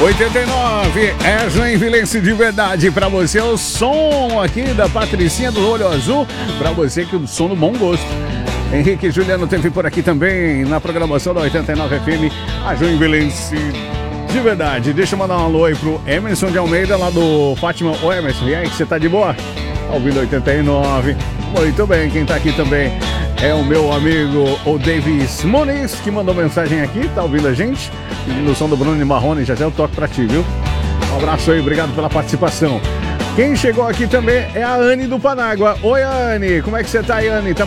89 é Joinvilense de verdade pra você. O som aqui da Patricinha do Olho Azul, pra você que o som do bom gosto. Henrique e Juliano teve por aqui também na programação da 89 FM, a Joinvilense de verdade. Deixa eu mandar um alô aí pro Emerson de Almeida, lá do Fátima. Ô Emerson, e aí, você tá de boa? Tá ouvindo 89. Muito bem, quem tá aqui também é o meu amigo, o Davis Muniz, que mandou mensagem aqui, tá ouvindo a gente? Pedindo o som do Bruno e Marrone, já eu toco pra ti, viu? Um abraço aí, obrigado pela participação. Quem chegou aqui também é a Anne do Panágua. Oi, Anne, como é que você tá aí, Anne? Tá